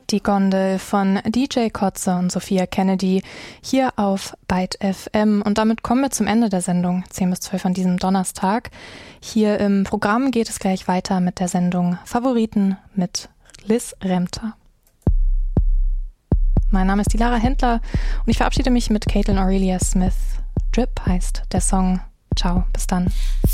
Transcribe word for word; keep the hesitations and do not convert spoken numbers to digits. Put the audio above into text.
Die Gondel von D J Kotze und Sophia Kennedy hier auf Byte F M. Und damit kommen wir zum Ende der Sendung, zehn bis zwölf an diesem Donnerstag. Hier im Programm geht es gleich weiter mit der Sendung Favoriten mit Liz Remter. Mein Name ist die Lara Händler und ich verabschiede mich mit Caitlin Aurelia Smith. Drip heißt der Song. Ciao, bis dann.